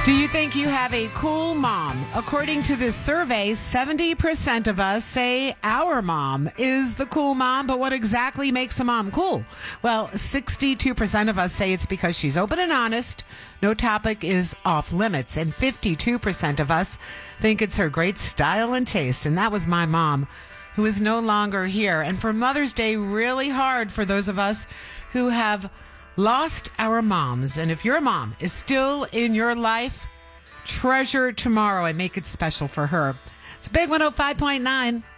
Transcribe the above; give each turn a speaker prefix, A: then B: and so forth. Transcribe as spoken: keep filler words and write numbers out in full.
A: Do you think you have a cool mom? According to this survey, seventy percent of us say our mom is the cool mom, but what exactly makes a mom cool? Well, sixty-two percent of us say it's because she's open and honest, no topic is off limits, and fifty-two percent of us think it's her great style and taste, and that was my mom, who is no longer here. And for Mother's Day, really hard for those of us who have lost our moms. And if your mom is still in your life, treasure tomorrow and make it special for her. It's Big one oh five point nine.